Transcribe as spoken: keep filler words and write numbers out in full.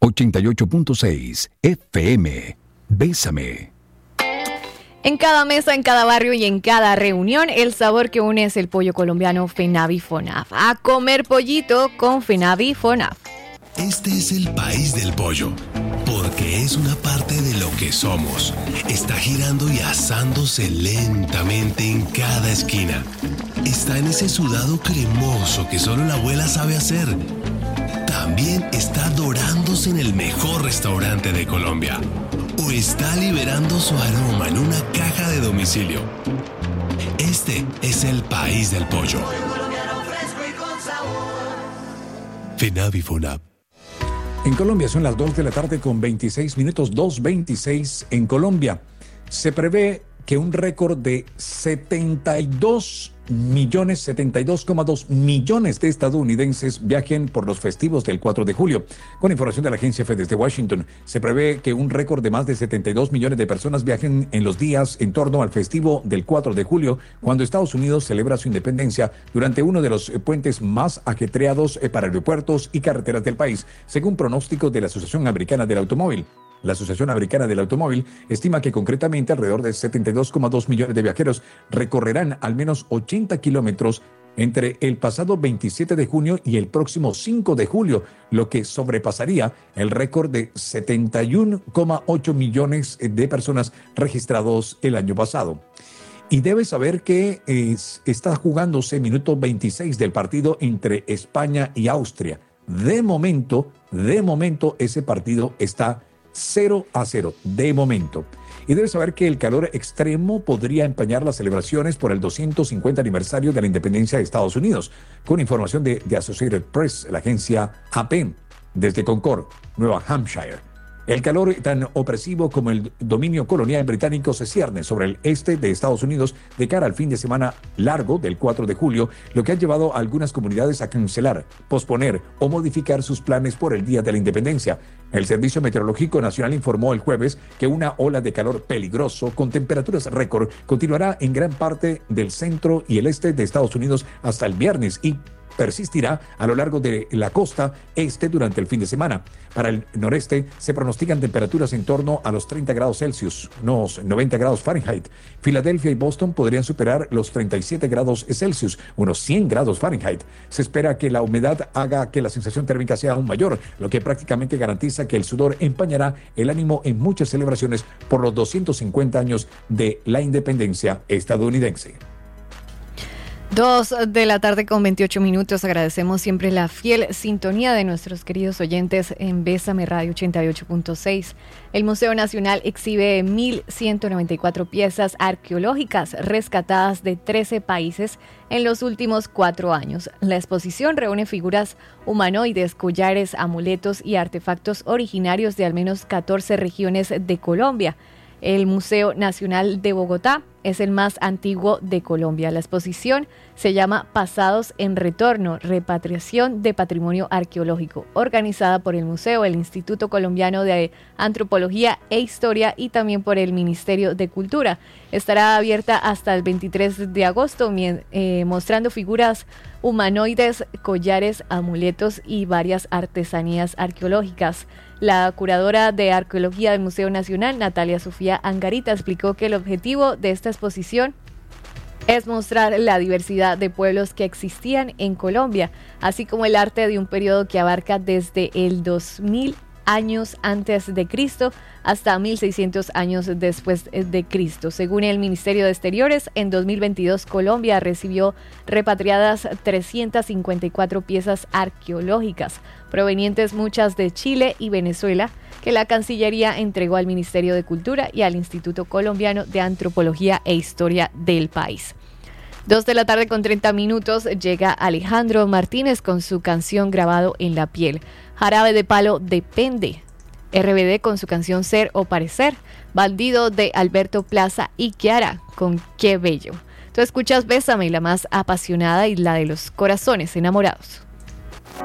ochenta y ocho punto seis F M. Bésame. En cada mesa, en cada barrio y en cada reunión, el sabor que une es el pollo colombiano Fenavi Fonaf. A comer pollito con Fenavi Fonaf. Este es el país del pollo, porque es una parte de lo que somos. Está girando y asándose lentamente en cada esquina. Está en ese sudado cremoso que solo la abuela sabe hacer. También está dorándose en el mejor restaurante de Colombia. O está liberando su aroma en una caja de domicilio. Este es el país del pollo. Fenavi Fonaf. En Colombia son las dos de la tarde con veintiséis minutos, dos veintiséis en Colombia. Se prevé que un récord de setenta y dos millones, setenta y dos coma dos millones de estadounidenses viajen por los festivos del cuatro de julio. Con información de la agencia F E desde Washington, se prevé que un récord de más de setenta y dos millones de personas viajen en los días en torno al festivo del cuatro de julio, cuando Estados Unidos celebra su independencia durante uno de los puentes más ajetreados para aeropuertos y carreteras del país, según pronósticos de la Asociación Americana del Automóvil. La Asociación Americana del Automóvil estima que concretamente alrededor de setenta y dos coma dos millones de viajeros recorrerán al menos ochenta kilómetros entre el pasado veintisiete de junio y el próximo cinco de julio, lo que sobrepasaría el récord de setenta y uno coma ocho millones de personas registrados el año pasado. Y debes saber que es, está jugándose minuto veintiséis del partido entre España y Austria. De momento, de momento ese partido está cero a cero, de momento. Y debes saber que el calor extremo podría empañar las celebraciones por el doscientos cincuenta aniversario de la independencia de Estados Unidos. Con información de, de Associated Press, la agencia A P, desde Concord, Nueva Hampshire. El calor tan opresivo como el dominio colonial británico se cierne sobre el este de Estados Unidos de cara al fin de semana largo del cuatro de julio, lo que ha llevado a algunas comunidades a cancelar, posponer o modificar sus planes por el Día de la Independencia. El Servicio Meteorológico Nacional informó el jueves que una ola de calor peligroso con temperaturas récord continuará en gran parte del centro y el este de Estados Unidos hasta el viernes y persistirá a lo largo de la costa este durante el fin de semana. Para el noreste se pronostican temperaturas en torno a los treinta grados Celsius, unos noventa grados Fahrenheit. Filadelfia y Boston podrían superar los treinta y siete grados Celsius, unos cien grados Fahrenheit. Se espera que la humedad haga que la sensación térmica sea aún mayor, lo que prácticamente garantiza que el sudor empañará el ánimo en muchas celebraciones por los doscientos cincuenta años de la independencia estadounidense. Dos de la tarde con veintiocho minutos. Agradecemos siempre la fiel sintonía de nuestros queridos oyentes en Bésame Radio ochenta y ocho punto seis. El Museo Nacional exhibe mil ciento noventa y cuatro piezas arqueológicas rescatadas de trece países en los últimos cuatro años. La exposición reúne figuras humanoides, collares, amuletos y artefactos originarios de al menos catorce regiones de Colombia. El Museo Nacional de Bogotá es el más antiguo de Colombia. La exposición se llama Pasados en Retorno, Repatriación de Patrimonio Arqueológico, organizada por el Museo, el Instituto Colombiano de Antropología e Historia y también por el Ministerio de Cultura. Estará abierta hasta el veintitrés de agosto, eh, mostrando figuras humanoides, collares, amuletos y varias artesanías arqueológicas. La curadora de arqueología del Museo Nacional, Natalia Sofía Angarita, explicó que el objetivo de esta exposición es mostrar la diversidad de pueblos que existían en Colombia, así como el arte de un periodo que abarca desde el dos mil años antes de Cristo hasta mil seiscientos años después de Cristo. Según el Ministerio de Exteriores, en dos mil veintidós Colombia recibió repatriadas trescientas cincuenta y cuatro piezas arqueológicas, provenientes muchas de Chile y Venezuela, que la Cancillería entregó al Ministerio de Cultura y al Instituto Colombiano de Antropología e Historia del país. Dos de la tarde con treinta minutos llega Alejandro Martínez con su canción Grabado en la Piel. Jarabe de Palo Depende. R B D con su canción Ser o Parecer. Bandido de Alberto Plaza y Kiara con Qué Bello. Tú escuchas Bésame, la más apasionada y la de los corazones enamorados.